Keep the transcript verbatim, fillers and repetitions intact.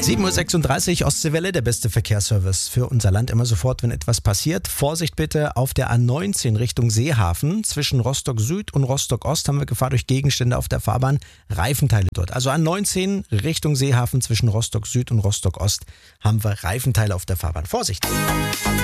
sieben Uhr sechsunddreißig, Ostseewelle, der beste Verkehrsservice für unser Land. Immer sofort, wenn etwas passiert. Vorsicht bitte auf der A neunzehn Richtung Seehafen. Zwischen Rostock Süd und Rostock Ost haben wir Gefahr durch Gegenstände auf der Fahrbahn. Reifenteile dort. Also A neunzehn Richtung Seehafen zwischen Rostock Süd und Rostock Ost haben wir Reifenteile auf der Fahrbahn. Vorsicht!